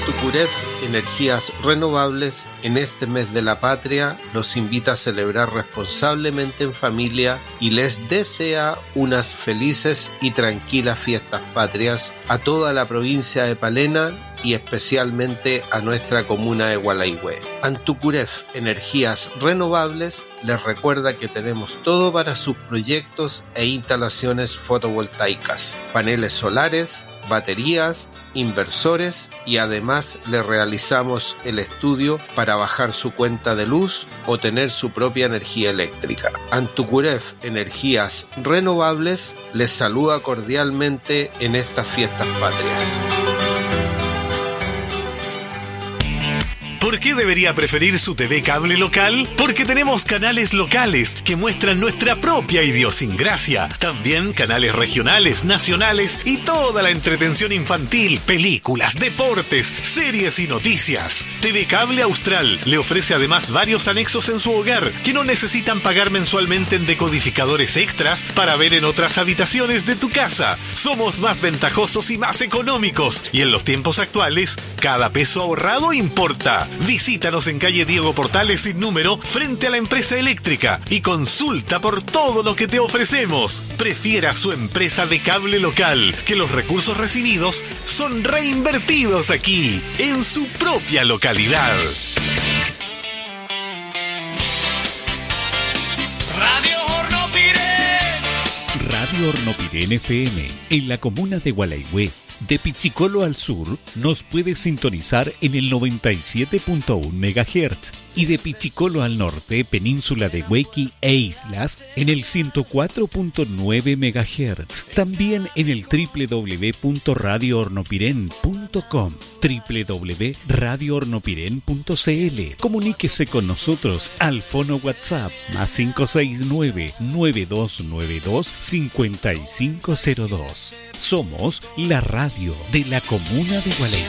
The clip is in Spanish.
Antucuref Energías Renovables, en este mes de la patria, los invita a celebrar responsablemente en familia y les desea unas felices y tranquilas fiestas patrias a toda la provincia de Palena y especialmente a nuestra comuna de Gualaihue. Antucuref Energías Renovables les recuerda que tenemos todo para sus proyectos e instalaciones fotovoltaicas, paneles solares, baterías, inversores y además le realizamos el estudio para bajar su cuenta de luz o tener su propia energía eléctrica. Antucuref Energías Renovables les saluda cordialmente en estas fiestas patrias. ¿Por qué debería preferir su TV cable local? Porque tenemos canales locales que muestran nuestra propia idiosincrasia. También canales regionales, nacionales y toda la entretención infantil, películas, deportes, series y noticias. TV Cable Austral le ofrece además varios anexos en su hogar que no necesitan pagar mensualmente en decodificadores extras para ver en otras habitaciones de tu casa. Somos más ventajosos y más económicos. Y en los tiempos actuales, cada peso ahorrado importa. Visítanos en calle Diego Portales sin número frente a la empresa eléctrica y consulta por todo lo que te ofrecemos. Prefiera su empresa de cable local, que los recursos recibidos son reinvertidos aquí, en su propia localidad. Radio Hornopirén. Radio Hornopirén FM, en la comuna de Gualaihue. De Pichicolo al sur, nos puede sintonizar en el 97.1 MHz y de Pichicolo al norte, península de Huequi e islas, en el 104.9 MHz. También en el www.radiohornopiren.com, www.radiohornopiren.cl. Comuníquese con nosotros al fono WhatsApp más 569-9292-5502. Somos la radio de la comuna de Gualeguay.